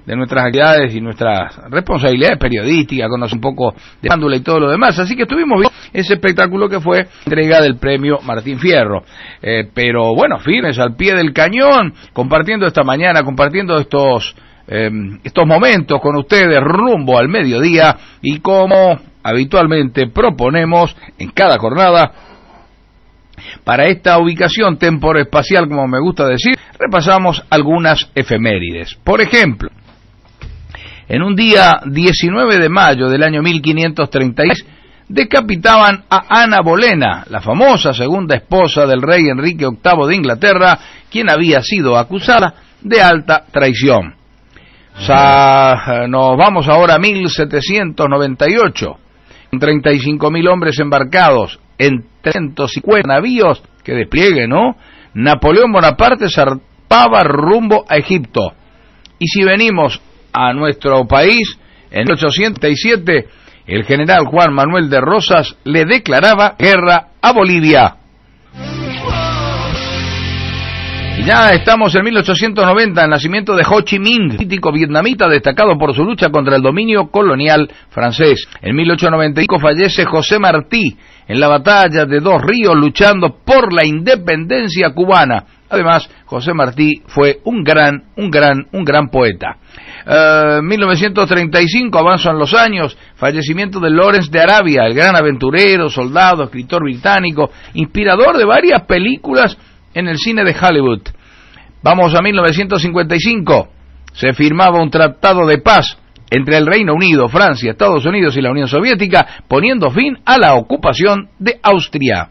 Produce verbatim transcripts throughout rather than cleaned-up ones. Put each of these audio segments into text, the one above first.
de nuestras actividades y nuestras responsabilidades periodísticas, conocer un poco de Mándula y todo lo demás. Así que estuvimos viendo ese espectáculo que fue entrega del premio Martín Fierro. Eh, pero bueno, firmes al pie del cañón, compartiendo esta mañana, compartiendo estos eh, estos momentos con ustedes rumbo al mediodía, y como habitualmente proponemos en cada jornada, para esta ubicación temporoespacial, como me gusta decir, repasamos algunas efemérides. Por ejemplo, en un día diecinueve de mayo del año mil quinientos treinta y seis, decapitaban a Ana Bolena, la famosa segunda esposa del rey Enrique octavo de Inglaterra, quien había sido acusada de alta traición. O sea, nos vamos ahora a mil setecientos noventa y ocho, con treinta y cinco mil hombres embarcados en trescientos cincuenta navíos, que despliegue, ¿no? Napoleón Bonaparte zarpaba rumbo a Egipto. Y si venimos a nuestro país, en mil ochocientos treinta y siete, el general Juan Manuel de Rosas le declaraba guerra a Bolivia. Y ya estamos en mil ochocientos noventa, el nacimiento de Ho Chi Minh, político vietnamita destacado por su lucha contra el dominio colonial francés. En mil ochocientos noventa y cinco fallece José Martí en la batalla de Dos Ríos, luchando por la independencia cubana. Además, José Martí fue un gran, un gran, un gran poeta. Uh, mil novecientos treinta y cinco, avanzan los años, fallecimiento de Lawrence de Arabia, el gran aventurero, soldado, escritor británico, inspirador de varias películas en el cine de Hollywood. Vamos a mil novecientos cincuenta y cinco, se firmaba un tratado de paz entre el Reino Unido, Francia, Estados Unidos y la Unión Soviética, poniendo fin a la ocupación de Austria.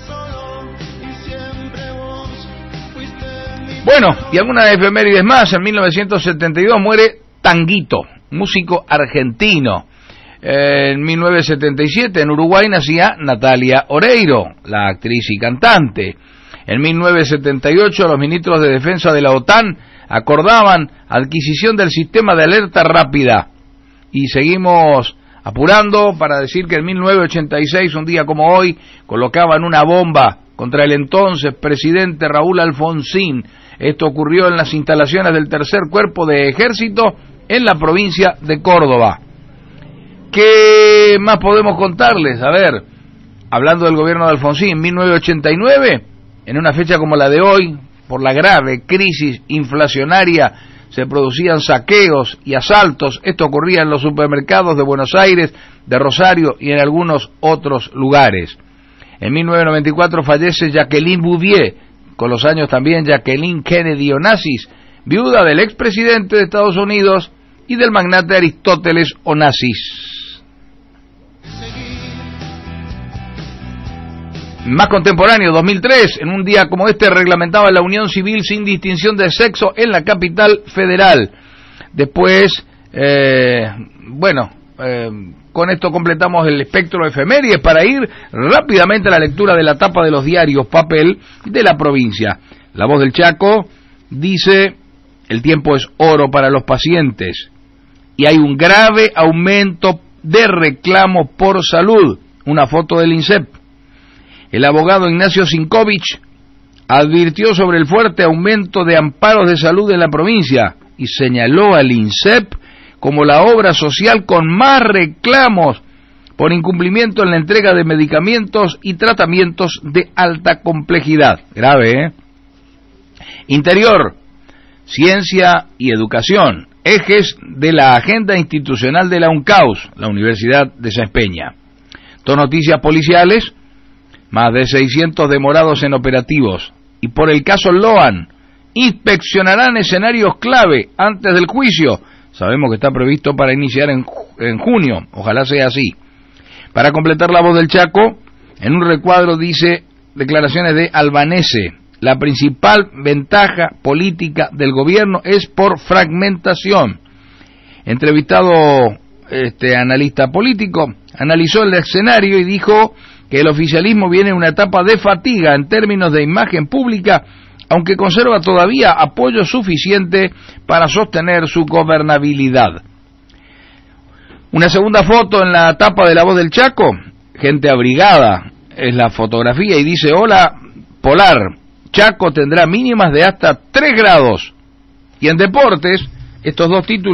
Bueno, y algunas efemérides más. En mil novecientos setenta y dos muere Tanguito, músico argentino. En mil novecientos setenta y siete en Uruguay nacía Natalia Oreiro, la actriz y cantante. En mil novecientos setenta y ocho los ministros de defensa de la OTAN acordaban adquisición del sistema de alerta rápida. Y seguimos apurando para decir que en mil novecientos ochenta y seis, un día como hoy, colocaban una bomba contra el entonces presidente Raúl Alfonsín. Esto ocurrió en las instalaciones del tercer cuerpo de ejército en la provincia de Córdoba. ¿Qué más podemos contarles? A ver, hablando del gobierno de Alfonsín, en mil novecientos ochenta y nueve, en una fecha como la de hoy, por la grave crisis inflacionaria, se producían saqueos y asaltos. Esto ocurría en los supermercados de Buenos Aires, de Rosario y en algunos otros lugares. En mil novecientos noventa y cuatro fallece Jacqueline Bouvier, con los años también Jacqueline Kennedy Onassis, viuda del expresidente de Estados Unidos y del magnate Aristóteles Onassis. Más contemporáneo, dos mil tres, en un día como este reglamentaba la unión civil sin distinción de sexo en la capital federal. Después, eh, bueno, eh, con esto completamos el espectro de efemérides para ir rápidamente a la lectura de la tapa de los diarios papel de la provincia. La Voz del Chaco dice: el tiempo es oro para los pacientes y hay un grave aumento de reclamos por salud. Una foto del INSEP. El abogado Ignacio Sinkovich advirtió sobre el fuerte aumento de amparos de salud en la provincia y señaló al INSEP como la obra social con más reclamos por incumplimiento en la entrega de medicamentos y tratamientos de alta complejidad. Grave, ¿eh? Interior, ciencia y educación, ejes de la agenda institucional de la UNCAUS, la Universidad de Sáenz Peña. Dos noticias policiales: más de seiscientos demorados en operativos. Y por el caso Loan, inspeccionarán escenarios clave antes del juicio. Sabemos que está previsto para iniciar en, en junio, ojalá sea así. Para completar La Voz del Chaco, en un recuadro dice declaraciones de Albanese: la principal ventaja política del gobierno es por fragmentación. Entrevistado este analista político, analizó el escenario y dijo que el oficialismo viene en una etapa de fatiga en términos de imagen pública, aunque conserva todavía apoyo suficiente para sostener su gobernabilidad. Una segunda foto en la tapa de La Voz del Chaco, gente abrigada, es la fotografía, y dice: hola polar, Chaco tendrá mínimas de hasta tres grados. Y en deportes, estos dos títulos